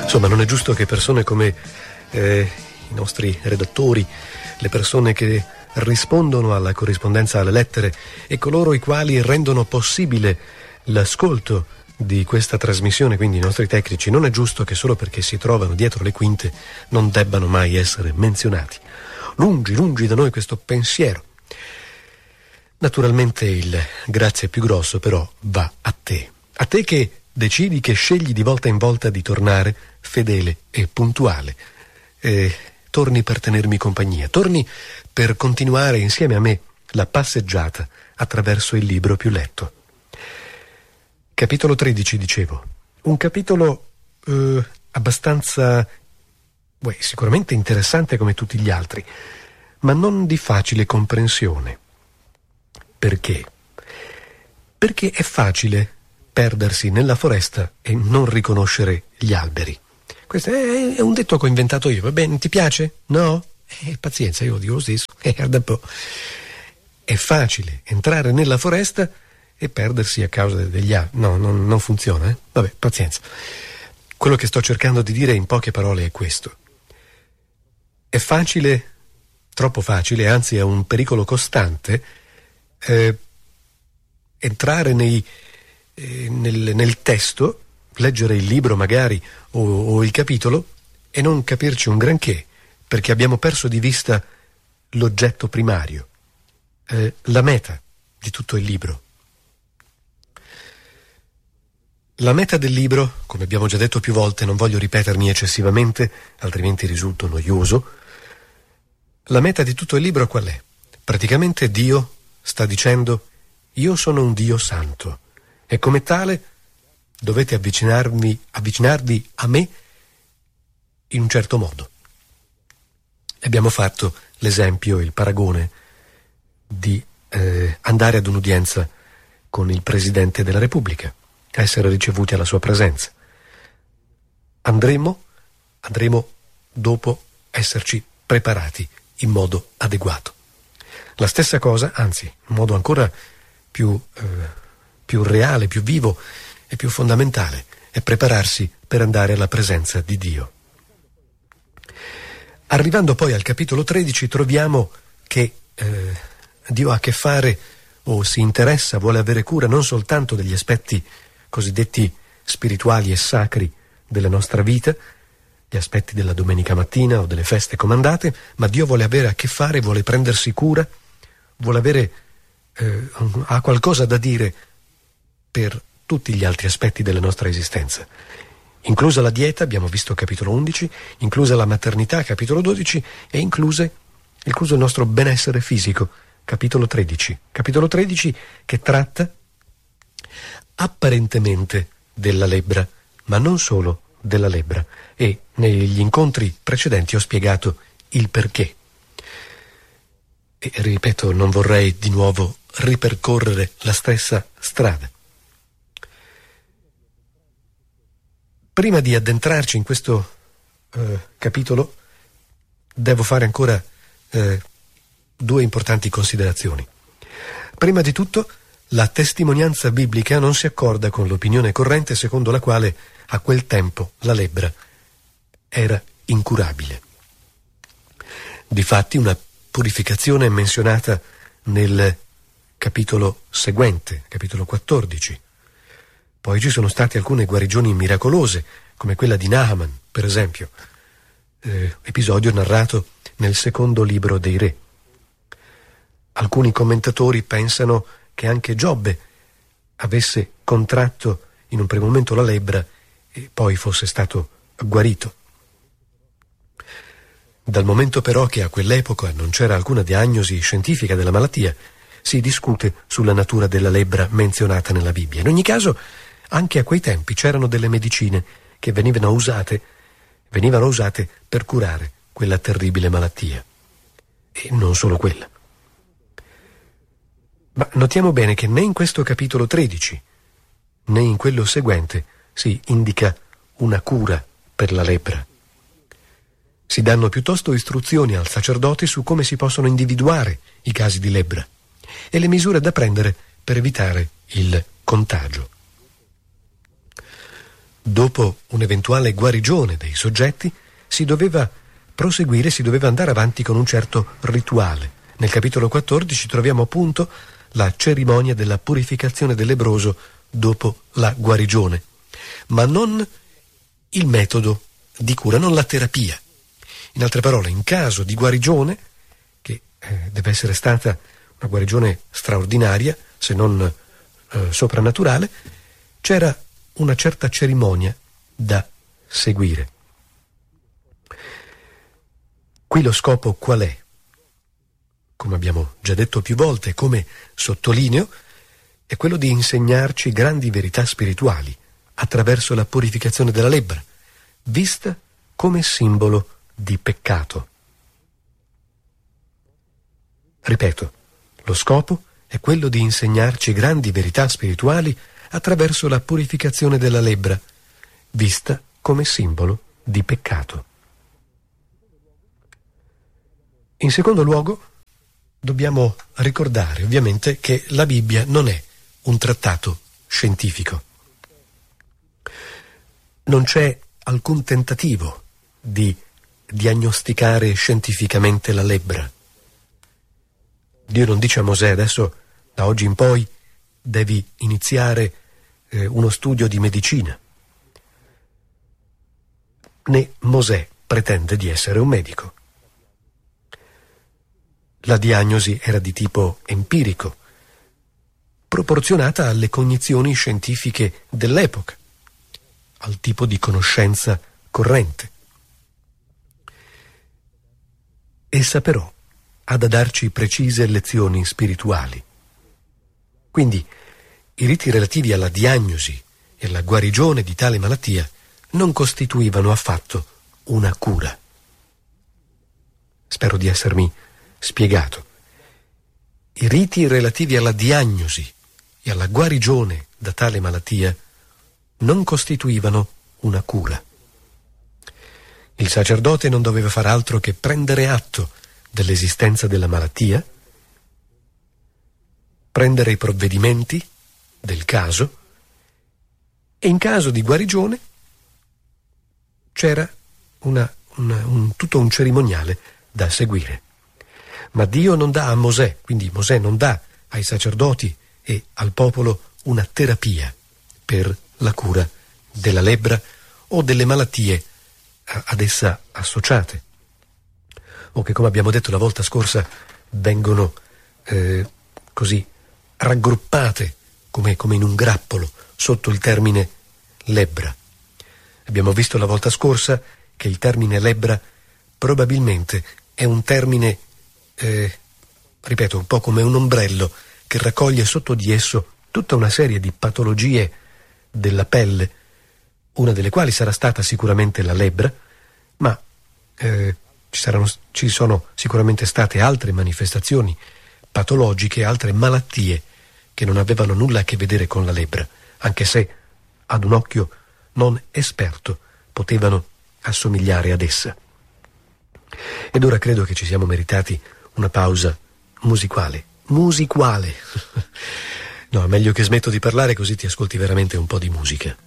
Insomma, non è giusto che persone come i nostri redattori, le persone che rispondono alla corrispondenza, alle lettere, e coloro i quali rendono possibile l'ascolto di questa trasmissione, quindi i nostri tecnici, non è giusto che solo perché si trovano dietro le quinte non debbano mai essere menzionati. Lungi da noi questo pensiero. Naturalmente il grazie più grosso però va a te che decidi, che scegli di volta in volta di tornare fedele e puntuale. Torni per tenermi compagnia, torni per continuare insieme a me la passeggiata attraverso il libro più letto. Capitolo 13, dicevo, un capitolo abbastanza, sicuramente interessante come tutti gli altri, ma non di facile comprensione. Perché? Perché è facile perdersi nella foresta e non riconoscere gli alberi. Questo è un detto che ho inventato io, va bene? Ti piace? No? Pazienza, io lo dico lo stesso. Guarda un po'. È facile entrare nella foresta e perdersi a causa degli alberi. No, non funziona, eh? Vabbè, pazienza. Quello che sto cercando di dire in poche parole è questo. È facile, troppo facile, anzi è un pericolo costante, entrare nel testo, leggere il libro magari o il capitolo e non capirci un granché, perché abbiamo perso di vista l'oggetto primario, la meta di tutto il libro. La meta del libro, come abbiamo già detto più volte, non voglio ripetermi eccessivamente, altrimenti risulto noioso. La meta di tutto il libro qual è? Praticamente Dio sta dicendo: io sono un Dio santo e come tale dovete avvicinarvi a me in un certo modo. Abbiamo fatto l'esempio, il paragone di andare ad un'udienza con il Presidente della Repubblica, essere ricevuti alla sua presenza. Andremo dopo esserci preparati in modo adeguato. La stessa cosa, anzi, in modo ancora più reale, più vivo e più fondamentale, è prepararsi per andare alla presenza di Dio. Arrivando poi al capitolo 13 troviamo che Dio ha a che fare o si interessa, vuole avere cura non soltanto degli aspetti cosiddetti spirituali e sacri della nostra vita, gli aspetti della domenica mattina o delle feste comandate, ma Dio vuole avere a che fare, vuole prendersi cura, vuole avere ha qualcosa da dire per tutti gli altri aspetti della nostra esistenza, inclusa la dieta, abbiamo visto capitolo 11, inclusa la maternità, capitolo 12, e incluso il nostro benessere fisico, capitolo 13 che tratta apparentemente della lebbra, ma non solo della lebbra, e negli incontri precedenti ho spiegato il perché. E ripeto, non vorrei di nuovo ripercorrere la stessa strada. Prima di addentrarci in questo capitolo, devo fare ancora due importanti considerazioni. Prima di tutto, la testimonianza biblica non si accorda con l'opinione corrente secondo la quale a quel tempo la lebbra era incurabile. Difatti, una purificazione è menzionata nel capitolo seguente, capitolo 14. Poi ci sono state alcune guarigioni miracolose, come quella di Naaman, per esempio, episodio narrato nel secondo libro dei Re. Alcuni commentatori pensano che anche Giobbe avesse contratto in un primo momento la lebbra e poi fosse stato guarito. Dal momento però che a quell'epoca non c'era alcuna diagnosi scientifica della malattia, si discute sulla natura della lebbra menzionata nella Bibbia. In ogni caso, anche a quei tempi c'erano delle medicine che venivano usate per curare quella terribile malattia. E non solo quella. Ma notiamo bene che né in questo capitolo 13 né in quello seguente si indica una cura per la lebbra. Si danno piuttosto istruzioni al sacerdote su come si possono individuare i casi di lebbra e le misure da prendere per evitare il contagio. dopo un'eventuale guarigione dei soggetti, si doveva proseguire, si doveva andare avanti con un certo rituale. Nel capitolo 14 troviamo appunto la cerimonia della purificazione del lebbroso dopo la guarigione, ma non il metodo di cura, non la terapia. In altre parole, in caso di guarigione, che deve essere stata una guarigione straordinaria, se non soprannaturale, c'era una certa cerimonia da seguire. Qui lo scopo qual è? Come abbiamo già detto più volte, come sottolineo, è quello di insegnarci grandi verità spirituali attraverso la purificazione della lebbra, vista come simbolo di peccato. Ripeto, lo scopo è quello di insegnarci grandi verità spirituali attraverso la purificazione della lebbra, vista come simbolo di peccato. In secondo luogo, dobbiamo ricordare ovviamente che la Bibbia non è un trattato scientifico. Non c'è alcun tentativo di diagnosticare scientificamente la lebbra. Dio non dice a Mosè: adesso, da oggi in poi, devi iniziare uno studio di medicina. Né Mosè pretende di essere un medico. La diagnosi era di tipo empirico, proporzionata alle cognizioni scientifiche dell'epoca, al tipo di conoscenza corrente. Essa però ha da darci precise lezioni spirituali. Quindi i riti relativi alla diagnosi e alla guarigione di tale malattia non costituivano affatto una cura. Spero di essermi spiegato. I riti relativi alla diagnosi e alla guarigione da tale malattia non costituivano una cura. Il sacerdote non doveva far altro che prendere atto dell'esistenza della malattia, prendere i provvedimenti del caso, e in caso di guarigione c'era tutto un cerimoniale da seguire. Ma Dio non dà a Mosè, quindi Mosè non dà ai sacerdoti e al popolo una terapia per la cura della lebbra o delle malattie ad essa associate, o che, come abbiamo detto la volta scorsa, vengono così raggruppate come in un grappolo sotto il termine lebbra. Abbiamo visto la volta scorsa che il termine lebbra probabilmente è un termine, ripeto, un po' come un ombrello che raccoglie sotto di esso tutta una serie di patologie della pelle, una delle quali sarà stata sicuramente la lebbra, ma ci sono sicuramente state altre manifestazioni patologiche, altre malattie che non avevano nulla a che vedere con la lebbra, anche se ad un occhio non esperto potevano assomigliare ad essa. Ed ora credo che ci siamo meritati una pausa musicale. No, meglio che smetto di parlare, così ti ascolti veramente un po' di musica.